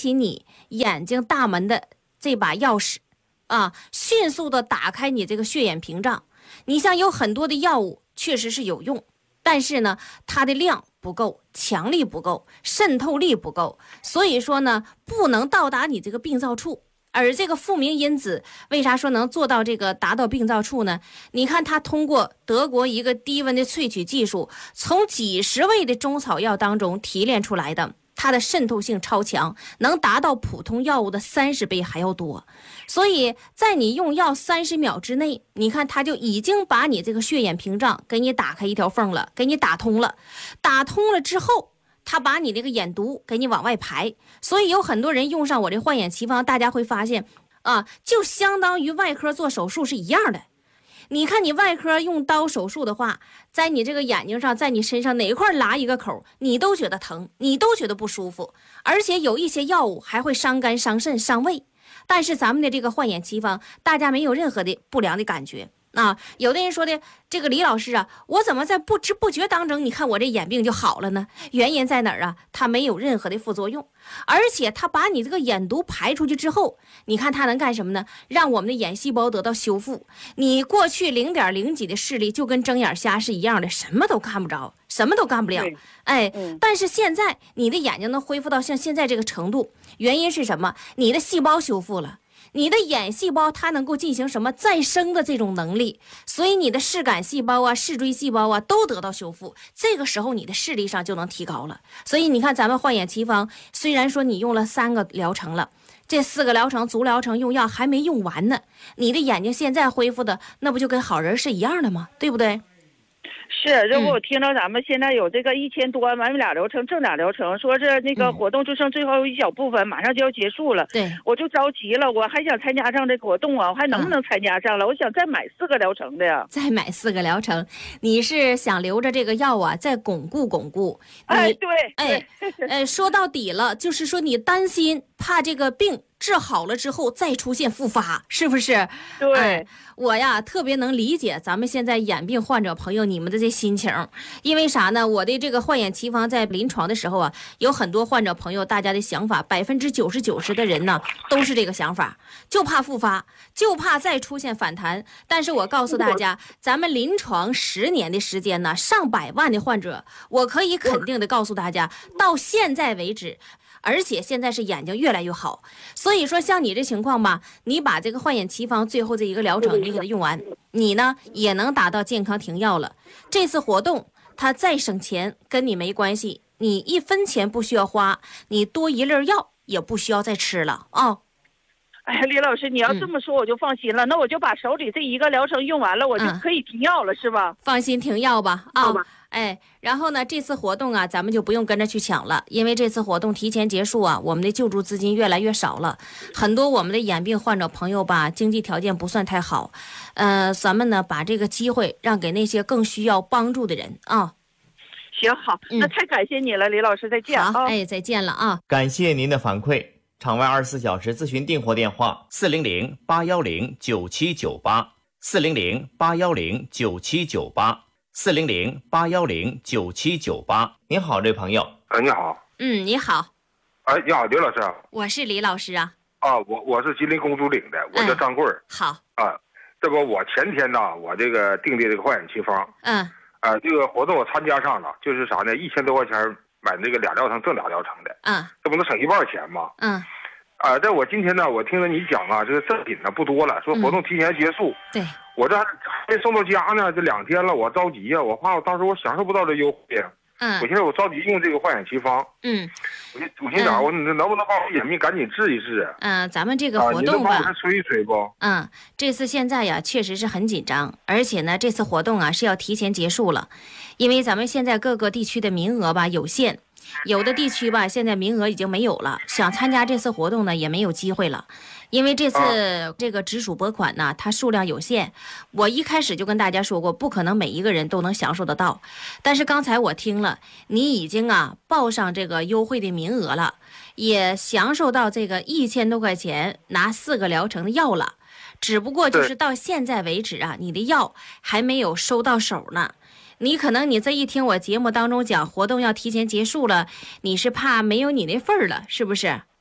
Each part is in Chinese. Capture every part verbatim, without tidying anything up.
起你眼睛大门的这把钥匙啊，迅速的打开你这个血眼屏障。你像有很多的药物确实是有用，但是呢它的量不够，强力不够，渗透力不够，所以说呢不能到达你这个病灶处。而这个复明因子为啥说能做到这个达到病灶处呢？你看它通过德国一个低温的萃取技术，从几十味的中草药当中提炼出来的，它的渗透性超强，能达到普通药物的三十倍还要多。所以在你用药三十秒之内，你看它就已经把你这个血眼屏障给你打开一条缝了，给你打通了。打通了之后，他把你那个眼毒给你往外排，所以有很多人用上我这焕眼奇方，大家会发现啊，就相当于外科做手术是一样的。你看你外科用刀手术的话，在你这个眼睛上，在你身上哪块拉一个口，你都觉得疼，你都觉得不舒服，而且有一些药物还会伤肝伤肾伤胃。但是咱们的这个焕眼奇方，大家没有任何的不良的感觉啊。有的人说的这个李老师啊，我怎么在不知不觉当中，你看我这眼病就好了呢？原因在哪儿啊？它没有任何的副作用，而且它把你这个眼毒排出去之后，你看它能干什么呢？让我们的眼细胞得到修复。你过去零点零几的视力就跟睁眼瞎是一样的，什么都看不着，什么都干不了。哎，嗯、但是现在你的眼睛能恢复到像现在这个程度，原因是什么？你的细胞修复了。你的眼细胞它能够进行什么再生的这种能力，所以你的视杆细胞啊、视锥细胞啊都得到修复，这个时候你的视力上就能提高了。所以你看咱们焕眼奇方，虽然说你用了三个疗程了，这四个疗程足疗程用药还没用完呢，你的眼睛现在恢复的那不就跟好人是一样的吗？对不对？ 是，这不我听到咱们现在有这个一千多完美俩疗程正俩疗程，说是那个活动就剩最后一小部分，马上就要结束了。 对， 我就着急了，我还想参加上这活动啊，我还能不能参加上了？嗯、我想再买四个疗程的呀。 再买四个疗程，你是想留着这个药啊，再巩固巩固？ 哎，对， 哎，呃，说到底了，就是说你担心怕这个病治好了之后再出现复发，是不是？ 对、 哎，我呀特别能理解咱们现在眼病患者朋友你们的这心情，因为啥呢？我的这个焕眼奇方在临床的时候啊，有很多患者朋友，大家的想法百分之九十九十的人呢都是这个想法，就怕复发，就怕再出现反弹。但是我告诉大家，咱们临床十年的时间呢，上百万的患者，我可以肯定的告诉大家，到现在为止。而且现在是眼睛越来越好，所以说像你这情况吧，你把这个焕眼奇方最后这一个疗程你给它用完，你呢也能达到健康停药了。这次活动它再省钱跟你没关系，你一分钱不需要花，你多一粒药也不需要再吃了啊。哦， 哎呀，李老师，你要这么说我就放心了，嗯、那我就把手里这一个疗程用完了，我就可以停药了，嗯、是吧？ 放心停药吧，啊、哦。哎，然后呢，这次活动啊，咱们就不用跟着去抢了，因为这次活动提前结束啊，我们的救助资金越来越少了，很多我们的眼病患者朋友吧，经济条件不算太好，呃，咱们呢把这个机会让给那些更需要帮助的人啊。 行，好，嗯、那太感谢你了，李老师，再见啊！ 好，哎，再见了啊！ 感谢您的反馈，场外二十四小时咨询订货电话：四零零八幺零九七九八，四零零八幺零九七九八。四零零八幺零九七九八，您好，这位朋友。 哎，你好。 嗯，你好。 哎，你好，李老师。 我是李老师啊。 啊，我我是吉林公主岭的，我叫张贵儿。 嗯、好。 啊，这不我前天呢，我这个订的这个焕眼奇方。 嗯。 啊，这个活动我参加上了，就是啥呢？一千多块钱买那个俩疗程正俩疗程的。 嗯。 这不能省一半钱吗？ 嗯。 啊，在我今天呢，我听着你讲啊，这个赠品呢不多了，说活动提前结束。 嗯、对。 我这还没送到家呢，这两天了，我着急呀、啊，我怕我到时候我享受不到这优惠呀。 嗯。 我现在我着急用这个焕眼奇方。 嗯。 我我寻思我你能不能把我眼病赶紧治一治啊？ 嗯，咱们这个活动吧， 啊、你能帮我催一催不？ 嗯，这次现在呀，确实是很紧张，而且呢，这次活动啊是要提前结束了，因为咱们现在各个地区的名额吧有限。有的地区吧，现在名额已经没有了，想参加这次活动呢也没有机会了，因为这次这个直属拨款呢，它数量有限。我一开始就跟大家说过，不可能每一个人都能享受得到。但是刚才我听了，你已经啊报上这个优惠的名额了，也享受到这个一千多块钱拿四个疗程的药了。只不过就是到现在为止啊，你的药还没有收到手呢。你可能你这一听我节目当中讲活动要提前结束了，你是怕没有你那份儿了，是不是？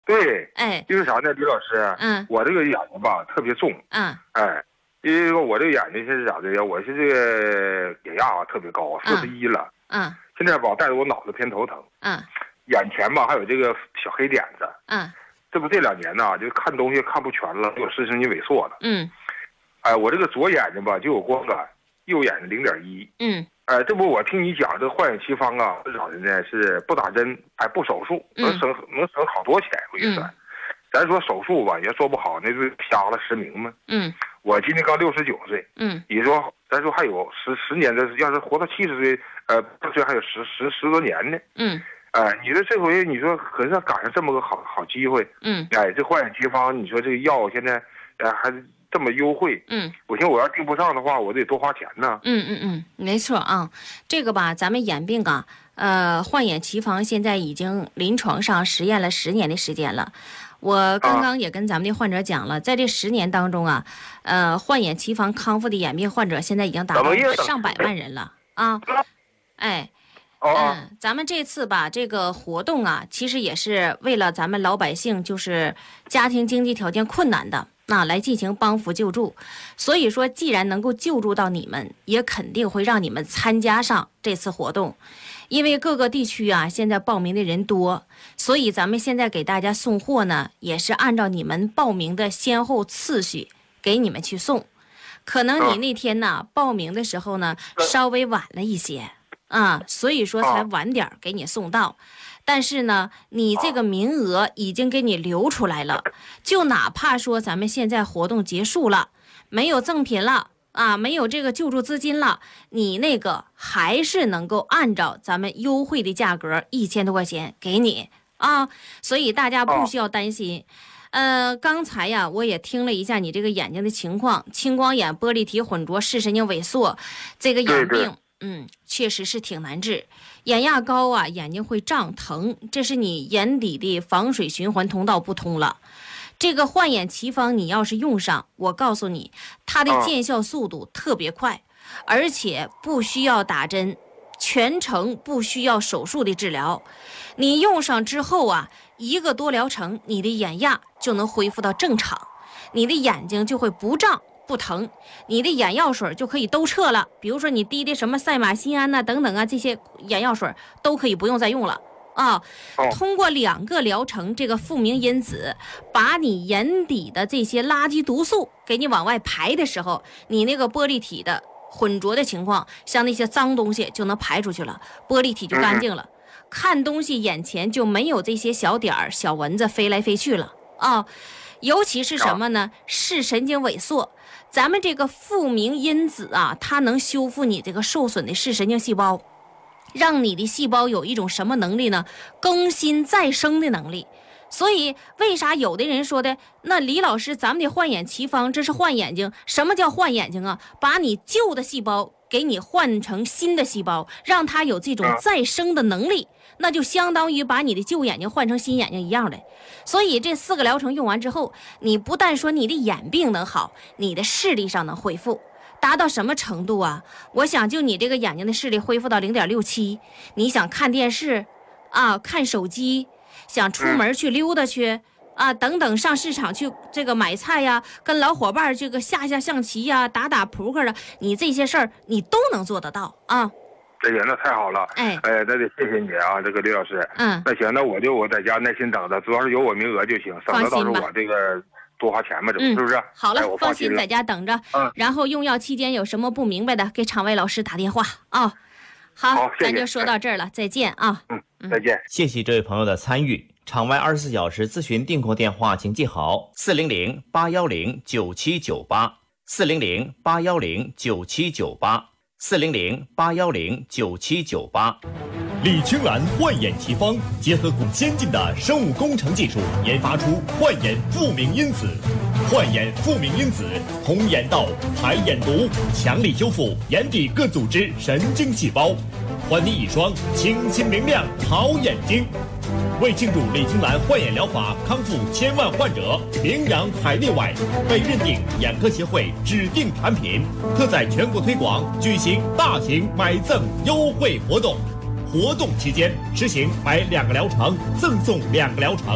对， 哎， 因为啥呢，李老师？ 嗯， 我这个眼睛吧特别重， 嗯， 哎，因为我这个眼睛是咋的呀？我是这个血压啊特别高，四十一了， 嗯， 现在吧带着我脑子偏头疼， 嗯， 眼前吧还有这个小黑点子， 嗯， 这不这两年呢，就看东西看不全了，有视神经萎缩了， 嗯， 哎，我这个左眼睛吧就有光感，右眼睛零点一， 嗯。 哎，这不我听你讲这个焕眼奇方啊，是咋的呢？是不打针，哎，不手术，能省、嗯、能省好多钱，我跟你说。嗯、咱说手术吧，也做不好，那就瞎了失明嘛。 嗯。 我今年刚六十九岁。 嗯。 你说，咱说还有十十年的，要是活到七十岁，呃，这还有十十十多年呢。 嗯。 哎，你说这回你说可是赶上这么个好好机会。 嗯。 哎，这焕眼奇方，你说这个药现在，呃，还。这么优惠， 嗯， 我寻思我要订不上的话，我得多花钱呢。 嗯嗯嗯，没错啊，这个吧，咱们眼病啊，呃，焕眼奇方现在已经临床上实验了十年的时间了。我刚刚也跟咱们的患者讲了，啊、在这十年当中啊，呃，焕眼奇方康复的眼病患者现在已经达到上百万人了啊。哎，嗯，咱们这次把这个活动啊，其实也是为了咱们老百姓，就是家庭经济条件困难的。那来进行帮扶救助，所以说既然能够救助到你们，也肯定会让你们参加上这次活动。因为各个地区啊现在报名的人多，所以咱们现在给大家送货呢，也是按照你们报名的先后次序给你们去送。可能你那天呢报名的时候呢稍微晚了一些啊，所以说才晚点给你送到。但是呢，你这个名额已经给你留出来了，就哪怕说咱们现在活动结束了，没有赠品了啊，没有这个救助资金了，你那个还是能够按照咱们优惠的价格一千多块钱给你啊，所以大家不需要担心。呃，刚才呀，我也听了一下你这个眼睛的情况，青光眼、玻璃体混浊、视神经萎缩，这个眼病。嗯，确实是挺难治，眼压高啊，眼睛会胀疼，这是你眼底的防水循环通道不通了。这个焕眼奇方你要是用上，我告诉你，它的见效速度特别快，而且不需要打针，全程不需要手术的治疗。你用上之后啊，一个多疗程，你的眼压就能恢复到正常，你的眼睛就会不胀不疼，你的眼药水就可以都撤了。比如说你滴的什么赛马酰胺呐等等啊，这些眼药水都可以不用再用了啊。通过两个疗程，这个复明因子把你眼底的这些垃圾毒素给你往外排的时候，你那个玻璃体的混浊的情况，像那些脏东西就能排出去了，玻璃体就干净了，看东西眼前就没有这些小点儿小蚊子飞来飞去了啊。尤其是什么呢？视神经萎缩，咱们这个复明因子啊，它能修复你这个受损的视神经细胞，让你的细胞有一种什么能力呢？更新再生的能力。所以为啥有的人说的，那李老师，咱们得换眼奇方，这是换眼睛。什么叫换眼睛啊？把你旧的细胞给你换成新的细胞，让它有这种再生的能力，那就相当于把你的旧眼睛换成新眼睛一样的。所以这四个疗程用完之后，你不但说你的眼病能好，你的视力上能恢复，达到什么程度啊？我想就你这个眼睛的视力恢复到零点六七，你想看电视啊，看手机，想出门去溜达去啊，等等，上市场去这个买菜呀，跟老伙伴这个下下象棋呀，打打扑克啊，你这些事儿你都能做得到啊。 哎呀，那太好了！哎，哎，那得谢谢你啊，这个李老师。嗯，那行，那我就我在家耐心等着，主要是有我名额就行，省得到时候我这个多花钱嘛，这不、嗯、是不是？ 好了， 哎、我放心，在家等着。嗯，然后用药期间有什么不明白的，给场外老师打电话啊、哦。好， 好，谢谢， 咱就说到这儿了，再见啊。 嗯，再见。 谢谢这位朋友的参与。场外二十四小时咨询订购电话，请记好：四零零八幺零九七九八，四零零八幺零九七九八。四零零八幺零九七九八， 李青兰焕眼奇方结合古先进的生物工程技术，研发出焕眼复明因子。焕眼复明因子通眼道、排眼毒，强力修复眼底各组织神经细胞，还你一双清新明亮好眼睛。为庆祝李青兰焕眼疗法康复千万患者，名扬海内外，被认定眼科协会指定产品，特在全国推广，举行大型买赠优惠活动。活动期间实行买两个疗程赠送两个疗程，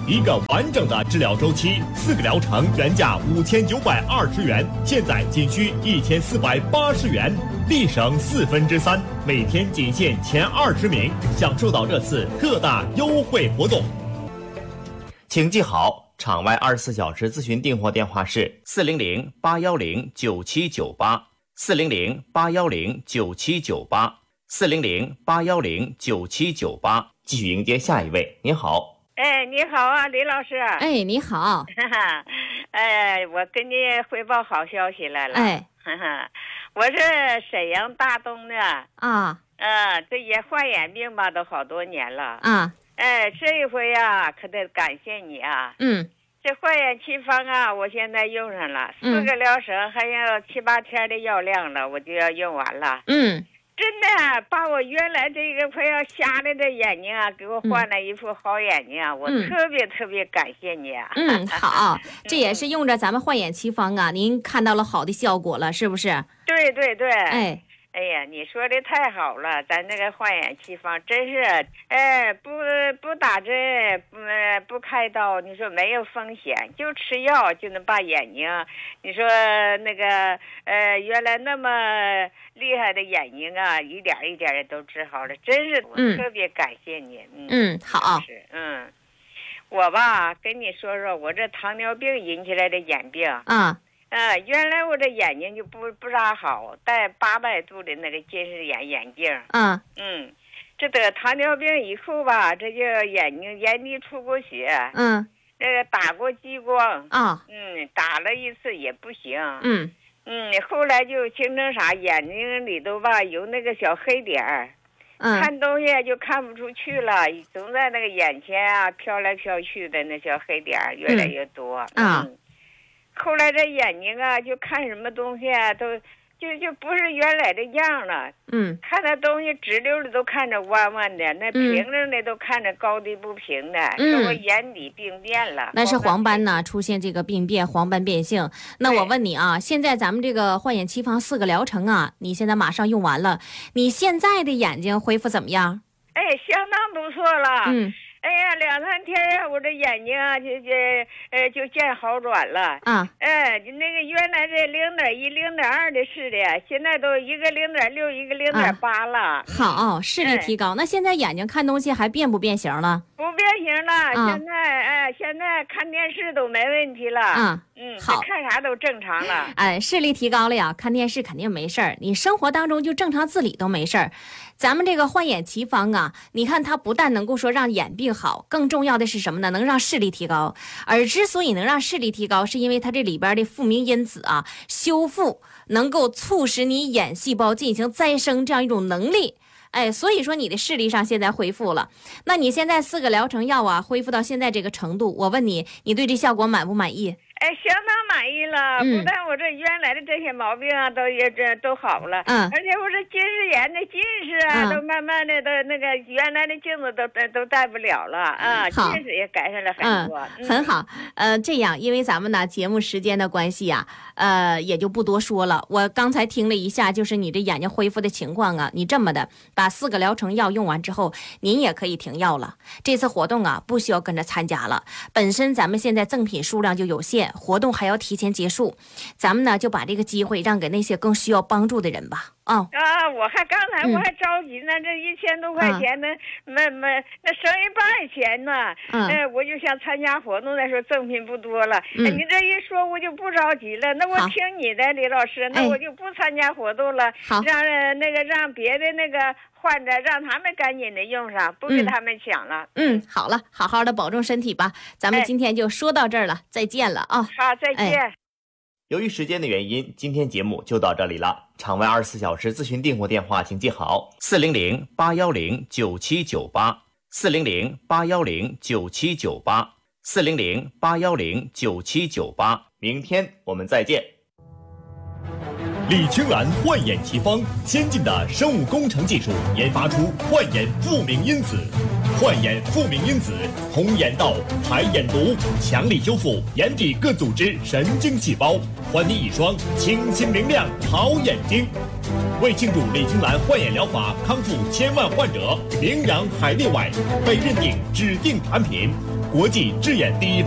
一个完整的治疗周期，四个疗程原价五千九百二十元，现在仅需一千四百八十元，立省四分之三，每天仅限前二十名，享受到这次特大优惠活动。 请记好，场外二十四小时咨询订货电话是四零零八幺零九七九八，四零零八幺零九七九八，四零零八幺零九七九八。继续迎接下一位，您好。 哎，你好啊，李老师。 哎，你好。 哎，我跟你汇报好消息来了。 哎， 我是沈阳大东的啊。 嗯，这也患眼病吧，都好多年了。 啊。 哎，这一回呀、啊，可得感谢你啊。 嗯。 这焕眼奇方啊，我现在用上了，四个疗程，还有七八天的药量了，我就要用完了。 嗯。 真的把我原来这个快要瞎了的眼睛啊，给我换了一副好眼睛啊！嗯、我特别特别感谢你啊！ 嗯，好，这也是用着咱们焕眼奇方啊，您看到了好的效果了，是不是？ 对对对， 哎。 哎呀，你说的太好了，咱这个焕眼奇方真是，哎，不不打针，不不开刀，你说没有风险，就吃药就能把眼睛，你说那个呃原来那么厉害的眼睛啊，一点一点的都治好了，真是我特别感谢你。 嗯，嗯好， 是嗯，我吧跟你说说，我这糖尿病引起来的眼病啊。 呃，原来我这眼睛就不不咋好，戴八百度的那个近视眼眼镜。 嗯嗯，这得糖尿病以后吧，这就眼睛眼底出过血。 嗯， 那个打过激光。 啊。 嗯，打了一次也不行。 嗯嗯，后来就形成啥，眼睛里头吧有那个小黑点儿。 嗯。 看东西就看不出去了，总在那个眼前啊飘来飘去的那小黑点儿越来越多。 嗯。啊。 嗯，后来这眼睛啊，就看什么东西啊，都就就不是原来的样了。 嗯， 看那东西直溜的都看着弯弯的，那平整的都看着高低不平的， 嗯， 说我眼底病变了。 那是黄斑呢，出现这个病变，黄斑变性。那我问你啊，现在咱们这个焕眼奇方四个疗程啊，你现在马上用完了，你现在的眼睛恢复怎么样？ 哎，相当不错了。 嗯。 哎呀，两三天呀，我这眼睛啊，就就呃就见好转了啊。 哎，那个原来这零点一、零点二的视力，现在都一个零点六，一个零点八了。 啊、好，视力提高、哎。那现在眼睛看东西还变不变形了？ 不变形了。 啊、 现在哎，现在看电视都没问题了。 啊， 嗯， 好， 看啥都正常了。 哎，视力提高了呀，看电视肯定没事儿，你生活当中就正常自理都没事儿。咱们这个焕眼奇方啊，你看它不但能够说让眼病好，更重要的是什么呢？能让视力提高。而之所以能让视力提高，是因为它这里边的复明因子啊，修复能够促使你眼细胞进行再生这样一种能力。哎，所以说你的视力上现在恢复了。那你现在四个疗程药啊，恢复到现在这个程度，我问你，你对这效果满不满意？ 哎，相当满意了。 嗯、 不但我这原来的这些毛病啊，都也这都好了。 嗯。 而且我这近视眼的近视啊，嗯、都慢慢的都那个原来的镜子都都都戴不了了啊，近视也改善了很多。 嗯，很好。呃，这样，因为咱们呢节目时间的关系啊，呃，也就不多说了。我刚才听了一下，就是你这眼睛恢复的情况啊，你这么的把四个疗程药用完之后，您也可以停药了。这次活动啊，不需要跟着参加了。本身咱们现在赠品数量就有限。活动还要提前结束，咱们呢就把这个机会让给那些更需要帮助的人吧。啊、哦、 啊！我还刚才我还着急呢，嗯、这一千多块钱呢，没没、啊、那省一半钱呢。嗯，哎，我就想参加活动的时候赠品不多了。嗯，哎、你这一说我就不着急了。那我听你的，李老师，那我就不参加活动了。 好， 让那个让别的那个患者让他们赶紧的用上，不给他们抢了。 嗯，嗯好了，好好的保重身体吧。咱们今天就说到这儿了，哎、再见了啊！ 好，再见。 哎由于时间的原因，今天节目就到这里了。场外二十四小时咨询订货电话请记好：四零零八幺零九七九八，四零零八幺零九七九八，四零零八幺零九七九八。明天我们再见。 李青兰焕眼奇方，先进的生物工程技术研发出焕眼复明因子。焕眼复明因子通眼道、排眼毒，强力修复眼底各组织神经细胞，还你一双清新明亮好眼睛。为庆祝李青兰焕眼疗法康复千万患者，名扬海内外，被认定指定产品。 国际智眼第一